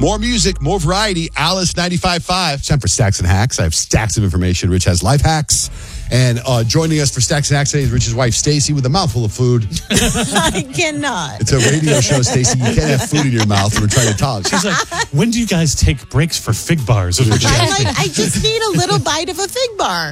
More music, more variety. Alice 95.5. Time for Stacks and Hacks. I have stacks of information. Rich has life hacks. And joining us for Stacks and Hacks today is Rich's wife, Stacy, with a mouthful of food. I cannot. It's a radio show, Stacy. You can't have food in your mouth when we're trying to talk. She's like, when do you guys take breaks for fig bars? I'm like, I just need a little bite of a fig bar.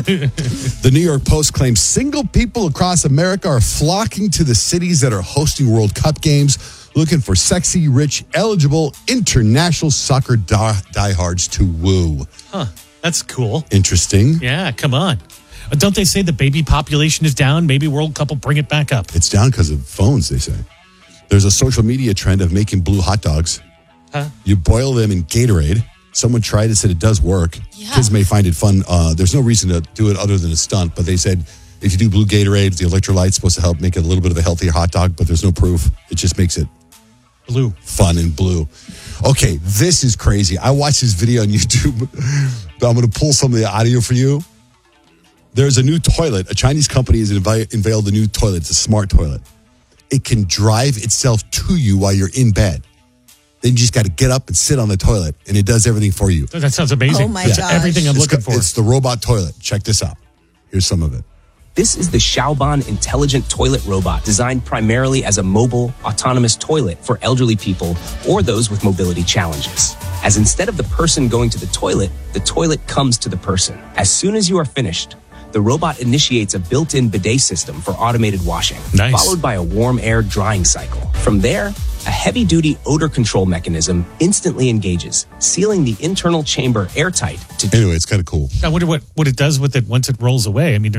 The New York Post claims single people across America are flocking to the cities that are hosting World Cup games, looking for sexy, rich, eligible international soccer diehards to woo. Huh. That's cool. Interesting. Yeah, come on. Don't they say the baby population is down? Maybe World Cup will bring it back up. It's down because of phones, they say. There's a social media trend of making blue hot dogs. Huh? You boil them in Gatorade. Someone tried it, said it does work. Yeah. Kids may find it fun. There's no reason to do it other than a stunt, but they said if you do blue Gatorade, the electrolyte's supposed to help make it a little bit of a healthier hot dog, but there's no proof. It just makes it blue, fun and blue. Okay, this is crazy. I watched this video on YouTube. I'm going to pull some of the audio for you. There's a new toilet. A Chinese company has unveiled a new toilet. It's a smart toilet. It can drive itself to you while you're in bed. Then you just got to get up and sit on the toilet, and it does everything for you. That sounds amazing. Oh, my gosh. Everything I'm looking for. It's the robot toilet. Check this out. Here's some of it. This is the Xiaoban intelligent toilet robot, designed primarily as a mobile, autonomous toilet for elderly people or those with mobility challenges. As instead of the person going to the toilet comes to the person. As soon as you are finished, the robot initiates a built-in bidet system for automated washing, nice, followed by a warm air drying cycle. From there, a heavy-duty odor control mechanism instantly engages, sealing the internal chamber airtight. Anyway, it's kind of cool. I wonder what it does with it once it rolls away. I mean,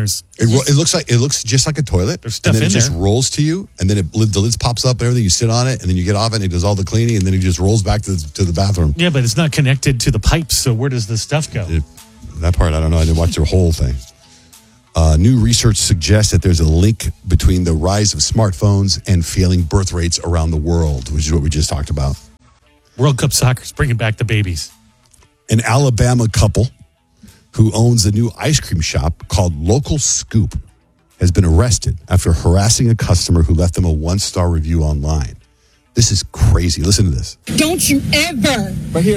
it looks just like a toilet. There's stuff and then in it just there. rolls to you, and then the lid pops up and everything. You sit on it, and then you get off it, and it does all the cleaning, and then it just rolls back to the bathroom. Yeah, but it's not connected to the pipes, so where does the stuff go? That part, I don't know. I didn't watch the whole thing. New research suggests that there's a link between the rise of smartphones and failing birth rates around the world, which is what we just talked about. World Cup soccer's bringing back the babies. An Alabama couple who owns a new ice cream shop called Local Scoop has been arrested after harassing a customer who left them a 1-star review online. This is crazy. Listen to this. Don't you ever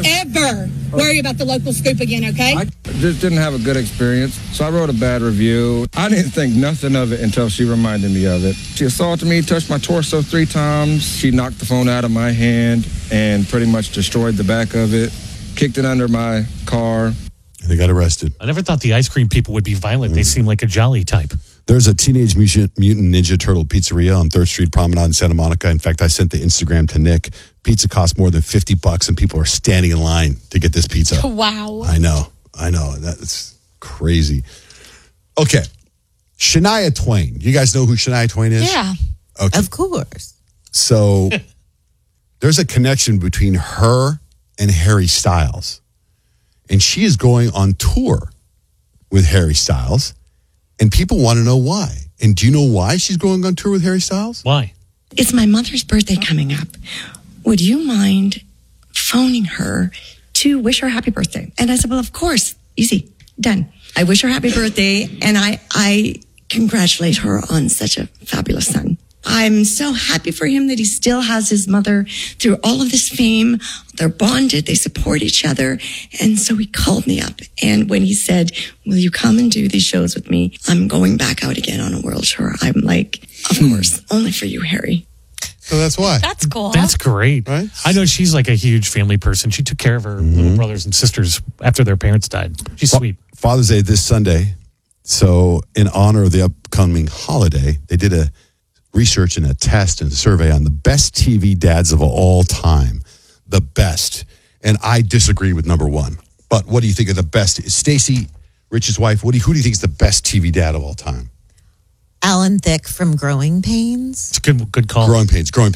worry about the Local Scoop again, okay? I just didn't have a good experience, so I wrote a bad review. I didn't think nothing of it until she reminded me of it. She assaulted me, touched my torso 3 times. She knocked the phone out of my hand and pretty much destroyed the back of it, kicked it under my car. And they got arrested. I never thought the ice cream people would be violent. They seem like a jolly type. There's a Teenage Mutant Ninja Turtle pizzeria on 3rd Street Promenade in Santa Monica. In fact, I sent the Instagram to Nick. Pizza costs more than $50, and people are standing in line to get this pizza. Wow. I know. That's crazy. Okay. Shania Twain. You guys know who Shania Twain is? Yeah. Okay. Of course. So there's a connection between her and Harry Styles. And she is going on tour with Harry Styles. And people want to know why. And do you know why she's going on tour with Harry Styles? Why? It's my mother's birthday coming up. Would you mind phoning her to wish her happy birthday? And I said, well, of course. Easy. Done. I wish her happy birthday, and I congratulate her on such a fabulous son. I'm so happy for him that he still has his mother through all of this fame. They're bonded. They support each other. And so he called me up. And when he said, will you come and do these shows with me? I'm going back out again on a world tour. I'm like, of course, only for you, Harry. So that's why. That's cool. That's great. Right? I know she's like a huge family person. She took care of her little brothers and sisters after their parents died. She's sweet. Father's Day this Sunday. So in honor of the upcoming holiday, they did a research and a test and a survey on the best TV dads of all time. The best. And I disagree with number 1. But what do you think of the best? Stacy, Rich's wife, who do you think is the best TV dad of all time? Alan Thicke from Growing Pains. It's a good call. Growing Pains. Growing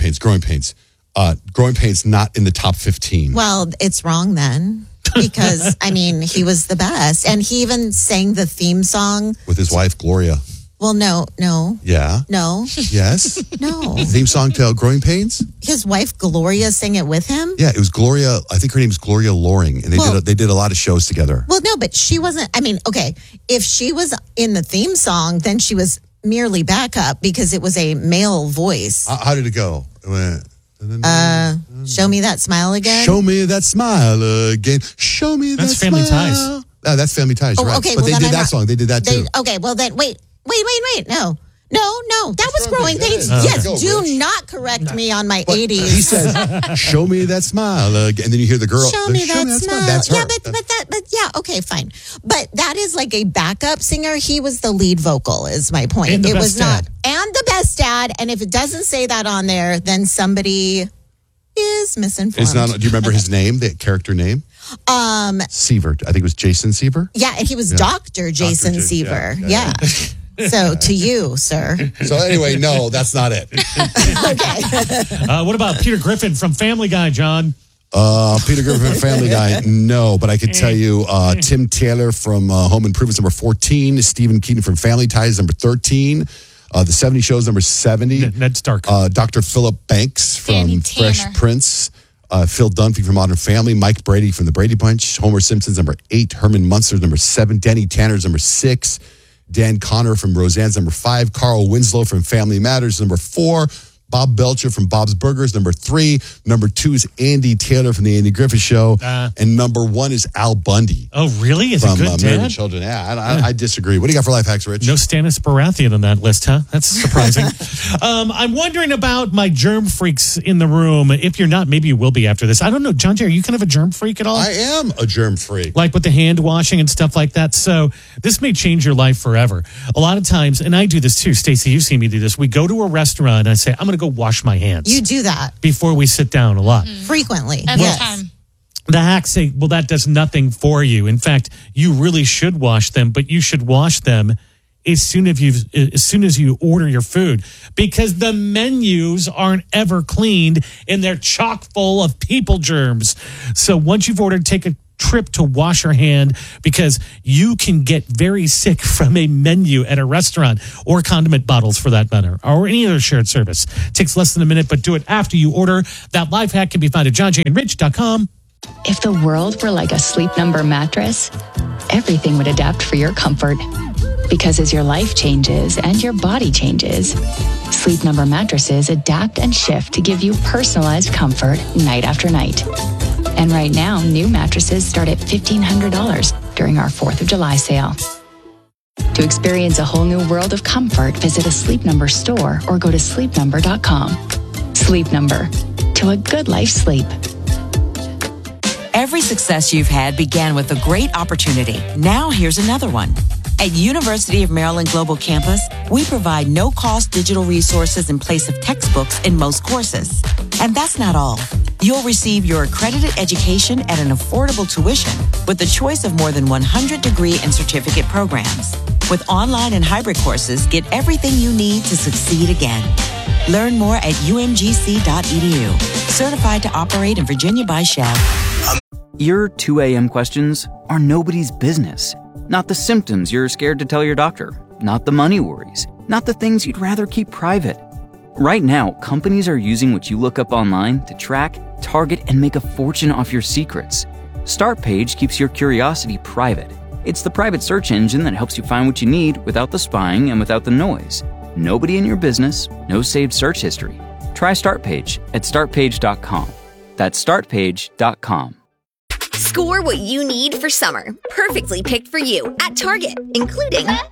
Pains not in the top 15. Well, it's wrong then. Because, I mean, he was the best. And he even sang the theme song. With his wife, Gloria. Well, no. Yeah. No. Yes. No. Theme song to Growing Pains? His wife, Gloria, sang it with him? Yeah, it was Gloria. I think her name's Gloria Loring. And they did a lot of shows together. Well, no, but she wasn't. I mean, okay. If she was in the theme song, then she was merely backup because it was a male voice. How did it go? It went, Show me that smile again. Show me that smile again. Show me that smile. That's Family Ties. Oh, that's Family Ties, right. Okay, but well, they then did I'm that not- song. They did that too. Okay, well then, wait. No. That was Growing Pains. Yeah. Yes, Go, do Rich. not correct me on my But 80s. he says, show me that smile again. And then you hear the girl. Show me that smile. That's her. Yeah, but yeah, okay, fine. But that is like a backup singer. He was the lead vocal, is my point. And the It best was not. dad. And the best dad. And if it doesn't say that on there, then somebody is misinformed. It's not, do you remember his name, the character name? Seaver. I think it was Jason Seaver. Yeah, and he was Dr. Jason Jason, Seaver. yeah. So to you, sir. So anyway, no, that's not it. What about Peter Griffin from Family Guy, John? Peter Griffin, Family Guy, no. But I could tell you Tim Taylor from Home Improvement, number 14. Stephen Keaton from Family Ties, number 13. The 70 Shows, number 70. Ned Stark. Dr. Philip Banks from Danny Fresh Tanner. Prince. Phil Dunphy from Modern Family. Mike Brady from The Brady Bunch. Homer Simpson's number 8. Herman Munster's number 7. Danny Tanner's number 6. Dan Connor from Roseanne's number 5. Carl Winslow from Family Matters, number 4. Bob Belcher from Bob's Burgers, number 3. Number 2 is Andy Taylor from the Andy Griffith Show. And number 1 is Al Bundy. Oh, really? Is From it good, Married Dad? with Children. Yeah, I disagree. What do you got for life hacks, Rich? No Stannis Baratheon on that list, huh? That's surprising. I'm wondering about my germ freaks in the room. If you're not, maybe you will be after this. I don't know. John Jay, are you kind of a germ freak at all? I am a germ freak. Like with the hand washing and stuff like that. So this may change your life forever. A lot of times, and I do this too, Stacey, you've seen me do this. We go to a restaurant and I say, I'm going to go wash my hands. You do that Before we sit down a lot. frequently. Every Yes. time. The hacks say, well, that does nothing for you. In fact, you really should wash them, but you should wash them as soon as you order your food, because the menus aren't ever cleaned and they're chock full of people germs. So once you've ordered, take a trip to wash your hand, because you can get very sick from a menu at a restaurant, or condiment bottles for that matter, or any other shared service. Takes less than a minute, but do it after you order. That life hack can be found at johnjandrich.com. If the world were like a Sleep Number mattress, everything would adapt for your comfort. Because as your life changes and your body changes, Sleep Number mattresses adapt and shift to give you personalized comfort night after night. And right now, new mattresses start at $1,500 during our 4th of July sale. To experience a whole new world of comfort, visit a Sleep Number store or go to sleepnumber.com. Sleep Number. To a good life sleep. Every success you've had began with a great opportunity. Now here's another one. At University of Maryland Global Campus, we provide no-cost digital resources in place of textbooks in most courses. And that's not all. You'll receive your accredited education at an affordable tuition with the choice of more than 100 degree and certificate programs. With online and hybrid courses, get everything you need to succeed again. Learn more at umgc.edu. Certified to operate in Virginia by Shell. Your 2 a.m. questions are nobody's business. Not the symptoms you're scared to tell your doctor. Not the money worries. Not the things you'd rather keep private. Right now, companies are using what you look up online to track, target, and make a fortune off your secrets. Startpage keeps your curiosity private. It's the private search engine that helps you find what you need without the spying and without the noise. Nobody in your business, no saved search history. Try Startpage at startpage.com. That's startpage.com. Score what you need for summer. Perfectly picked for you at Target, including Up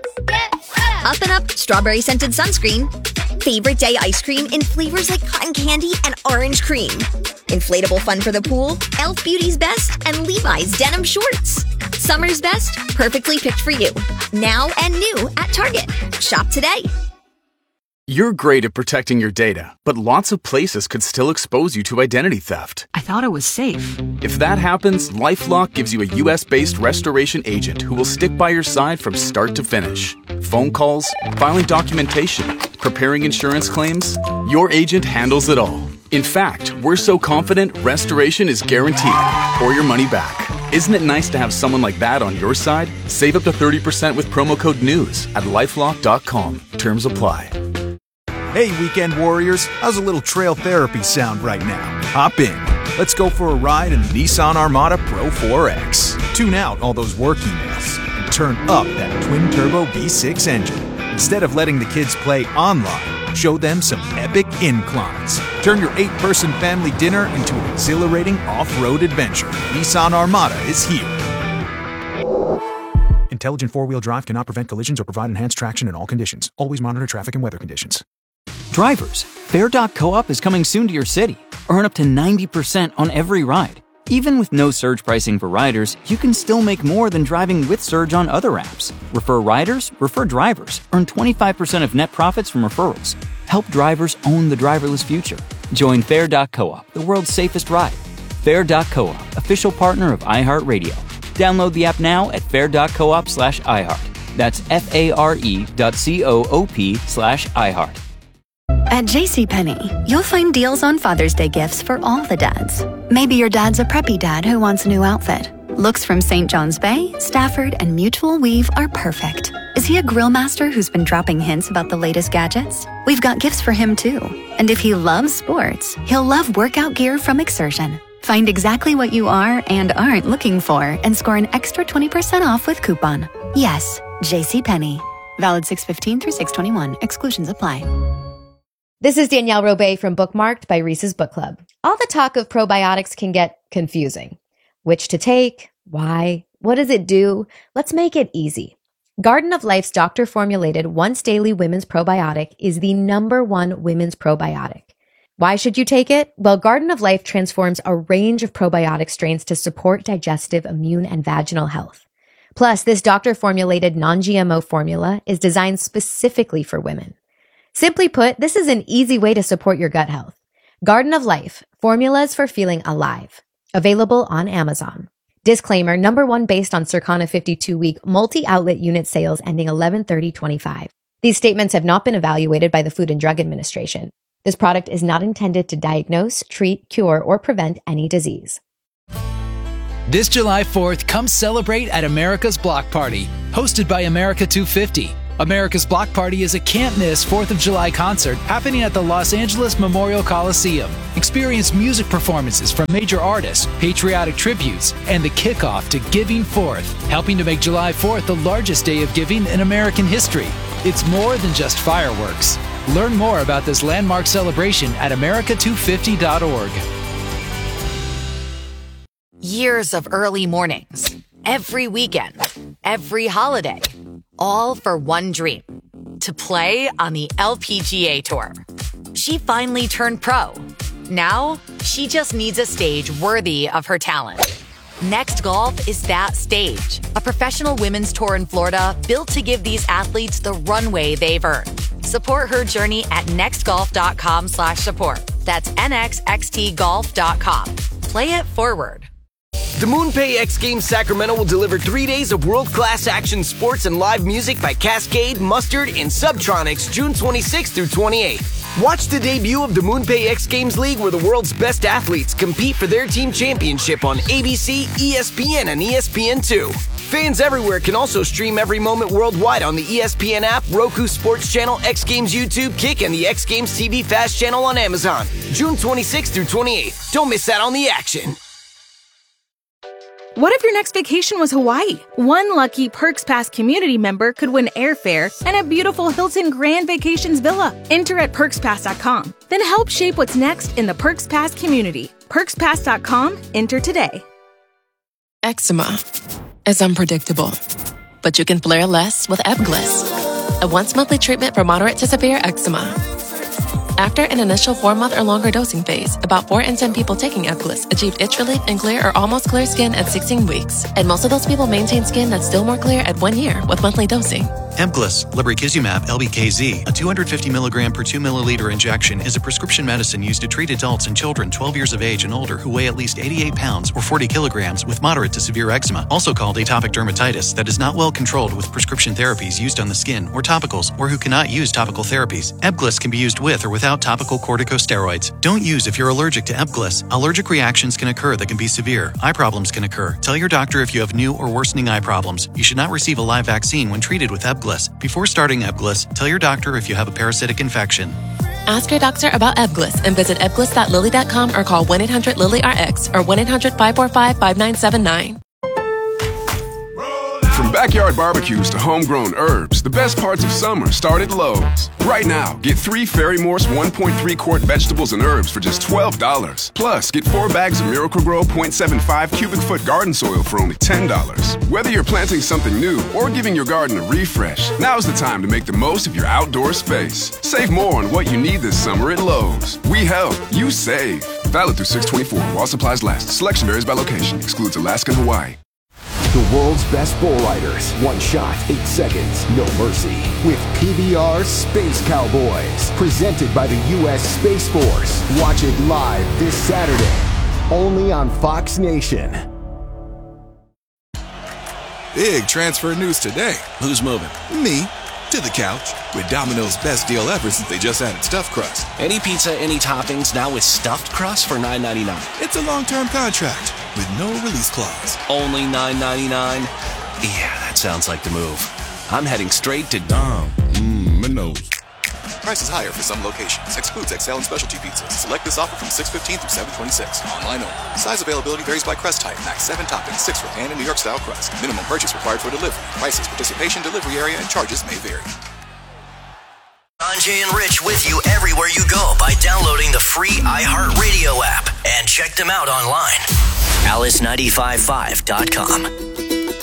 and Up strawberry scented sunscreen, favorite day ice cream in flavors like cotton candy and orange cream, inflatable fun for the pool, Elf Beauty's Best, and Levi's denim shorts. Summer's best, perfectly picked for you. Now and new at Target. Shop today. You're great at protecting your data, but lots of places could still expose you to identity theft. I thought it was safe. If that happens, LifeLock gives you a US-based restoration agent who will stick by your side from start to finish. Phone calls, filing documentation, preparing insurance claims, your agent handles it all. In fact, we're so confident restoration is guaranteed or your money back. Isn't it nice to have someone like that on your side? Save up to 30% with promo code NEWS at LifeLock.com. Terms apply. Hey, weekend warriors, how's a little trail therapy sound right now? Hop in. Let's go for a ride in the Nissan Armada Pro 4X. Tune out all those work emails and turn up that twin-turbo V6 engine. Instead of letting the kids play online, show them some epic inclines. Turn your 8-person family dinner into an exhilarating off-road adventure. Nissan Armada is here. Intelligent four-wheel drive cannot prevent collisions or provide enhanced traction in all conditions. Always monitor traffic and weather conditions. Drivers, Fair.coop is coming soon to your city. Earn up to 90% on every ride. Even with no surge pricing for riders, you can still make more than driving with Surge on other apps. Refer riders, refer drivers. Earn 25% of net profits from referrals. Help drivers own the driverless future. Join Fair.coop, the world's safest ride. Fair.coop, official partner of iHeartRadio. Download the app now at fair.coop/iHeart. That's FARE.coop/iHeart. At JCPenney, you'll find deals on Father's Day gifts for all the dads. Maybe your dad's a preppy dad who wants a new outfit. Looks from St. John's Bay, Stafford, and Mutual Weave are perfect. Is he a grill master who's been dropping hints about the latest gadgets? We've got gifts for him too. And if he loves sports, he'll love workout gear from Exertion. Find exactly what you are and aren't looking for and score an extra 20% off with coupon. Yes, JCPenney. Valid 6/15 through 6/21. Exclusions apply. This is Danielle Robay from Bookmarked by Reese's Book Club. All the talk of probiotics can get confusing. Which to take? Why? What does it do? Let's make it easy. Garden of Life's doctor-formulated once-daily women's probiotic is the #1 women's probiotic. Why should you take it? Well, Garden of Life transforms a range of probiotic strains to support digestive, immune, and vaginal health. Plus, this doctor-formulated non-GMO formula is designed specifically for women. Simply put, this is an easy way to support your gut health. Garden of Life, formulas for feeling alive. Available on Amazon. Disclaimer, #1 based on Circana 52-week multi-outlet unit sales ending 11/30/25. These statements have not been evaluated by the Food and Drug Administration. This product is not intended to diagnose, treat, cure, or prevent any disease. This July 4th, come celebrate at America's Block Party, hosted by America 250. America's Block Party is a can't-miss 4th of July concert happening at the Los Angeles Memorial Coliseum. Experience music performances from major artists, patriotic tributes, and the kickoff to Giving Forth, helping to make July 4th the largest day of giving in American history. It's more than just fireworks. Learn more about this landmark celebration at america250.org. Years of early mornings, every weekend, every holiday, all for one dream, to play on the LPGA Tour. She finally turned pro. Now, she just needs a stage worthy of her talent. Next Golf is that stage, a professional women's tour in Florida built to give these athletes the runway they've earned. Support her journey at nextgolf.com/support. That's nxxtgolf.com. Play it forward. The MoonPay X Games Sacramento will deliver 3 days of world-class action sports and live music by Cascade, Mustard, and Subtronics June 26th through 28th. Watch the debut of the MoonPay X Games League where the world's best athletes compete for their team championship on ABC, ESPN, and ESPN2. Fans everywhere can also stream every moment worldwide on the ESPN app, Roku Sports Channel, X Games YouTube, Kick, and the X Games TV Fast channel on Amazon. June 26th through 28th. Don't miss out on the action. What if your next vacation was Hawaii? One lucky Perks Pass community member could win airfare and a beautiful Hilton Grand Vacations villa. Enter at PerksPass.com. Then help shape what's next in the Perks Pass community. PerksPass.com. Enter today. Eczema is unpredictable, but you can flare less with Ebglyss, a once-monthly treatment for moderate to severe eczema. After an initial 4-month or longer dosing phase, about 4 in 10 people taking Ebglyss achieved itch relief and clear or almost clear skin at 16 weeks. And most of those people maintain skin that's still more clear at 1 year with monthly dosing. Ebglyss, lebrikizumab LBKZ, a 250 milligram per 2 milliliter injection, is a prescription medicine used to treat adults and children 12 years of age and older who weigh at least 88 pounds or 40 kilograms with moderate to severe eczema, also called atopic dermatitis, that is not well controlled with prescription therapies used on the skin or topicals, or who cannot use topical therapies. Ebglyss can be used with or without topical corticosteroids. Don't use if you're allergic to Ebglyss. Allergic reactions can occur that can be severe. Eye problems can occur. Tell your doctor if you have new or worsening eye problems. You should not receive a live vaccine when treated with Ebglyss. Before starting Ebglyss, tell your doctor if you have a parasitic infection. Ask your doctor about Ebglyss and visit ebglyss.lilly.com or call 1-800-LILY-RX or 1-800-545-5979. From backyard barbecues to homegrown herbs, the best parts of summer start at Lowe's. Right now, get 3 Fairy Morse 1.3 quart vegetables and herbs for just $12. Plus, get 4 bags of Miracle-Gro 0.75 cubic foot garden soil for only $10. Whether you're planting something new or giving your garden a refresh, now's the time to make the most of your outdoor space. Save more on what you need this summer at Lowe's. We help, you save. Valid through 6/24 while supplies last. Selection varies by location. Excludes Alaska and Hawaii. The world's best bull riders. One shot, 8 seconds, no mercy. With PBR Space Cowboys. Presented by the U.S. Space Force. Watch it live this Saturday. Only on Fox Nation. Big transfer news today. Who's moving? Me. To the couch. With Domino's best deal ever since they just added stuffed crust. Any pizza, any toppings, now with stuffed crust for $9.99. It's a long-term contract with no release clause. Only $9.99? Yeah, that sounds like the move. I'm heading straight to Domino's. Price is higher for some locations. Excludes XL and specialty pizzas. Select this offer from 6/15 through 7/26. Online only. Size availability varies by crust type. Max 7 toppings, 6 for pan and New York style crust. Minimum purchase required for delivery. Prices, participation, delivery area, and charges may vary. Sanjay and Rich with you everywhere you go by downloading the free iHeartRadio app and check them out online. Alice955.com.